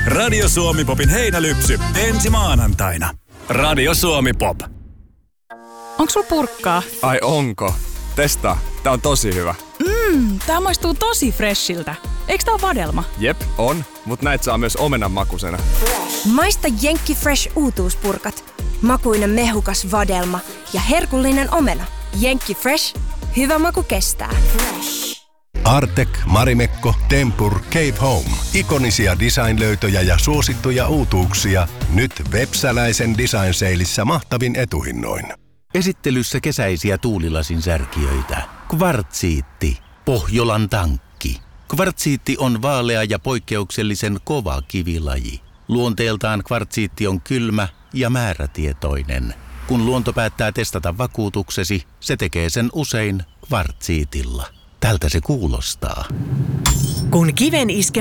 Radio Suomi Popin heinälypsy ensi maanantaina. Radio Suomi Pop. Onks sulla purkkaa? Ai onko? Testaa. Tää on tosi hyvä. Tää maistuu tosi freshiltä. Eiks tää oo vadelma? Jep, on. Mut näit saa myös omenan makusena. Maista Jenkki Fresh uutuuspurkat. Makuinen mehukas vadelma ja herkullinen omena. Jenkki Fresh. Hyvä maku kestää. Artek, Marimekko, Tempur, Cave Home. Ikonisia design-löytöjä ja suosittuja uutuuksia. Nyt Vepsäläisen design-seilissä mahtavin etuhinnoin. Esittelyssä kesäisiä tuulilasin särkijöitä. Kvartsiitti. Pohjolan tankki. Kvartsiitti on vaalea ja poikkeuksellisen kova kivilaji. Luonteeltaan kvartsiitti on kylmä ja määrätietoinen. Kun luonto päättää testata vakuutuksesi, se tekee sen usein kvartsiitilla. Tältä se kuulostaa. Kun kiven iske